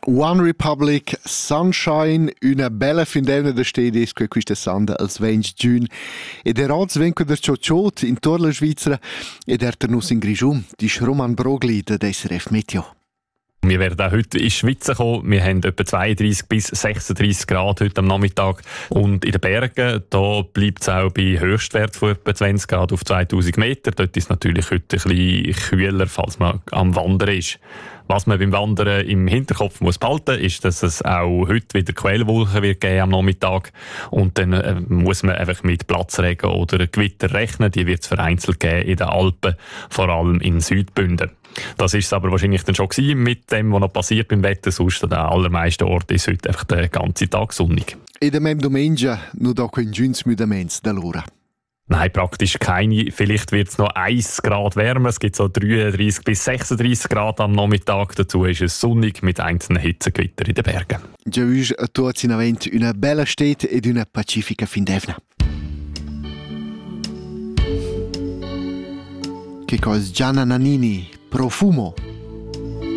One Republic, Sunshine, una bella findevna da stedesque questa sanda als 20 giugno. E der Rats venco der Ciociot in Torla Svizzera e der Ternus in Grigium, die Roman Brogli der SRF Meteo. Wir werden auch heute in die Schweiz kommen. Wir haben etwa 32 bis 36 Grad heute am Nachmittag. Und in den Bergen, da bleibt es auch bei Höchstwert von etwa 20 Grad auf 2000 Meter. Dort ist es natürlich heute ein bisschen kühler, falls man am Wandern ist. Was man beim Wandern im Hinterkopf muss behalten, ist, dass es auch heute wieder Quellwolken wird geben am Nachmittag. Und dann muss man einfach mit Platzregen oder Gewitter rechnen. Die wird es vereinzelt geben in den Alpen, vor allem in Südbünden. Das ist es aber wahrscheinlich dann schon gewesen mit dem, was noch passiert beim Wetter. Sonst an den allermeisten Orten ist heute einfach den ganzen Tag sonnig. E da mem domenica nur da kein Günst mit Mens da Lora. Nein, praktisch keine. Vielleicht wird es noch 1 Grad wärmer. Es gibt so 33 bis 36 Grad am Nachmittag. Dazu ist es sonnig mit einzelnen Hitzegewitter in den Bergen. Già oggi a tutti in avent una bella stete ed una pacifica fin d'evna. Che cosa Gianna Nannini, Profumo.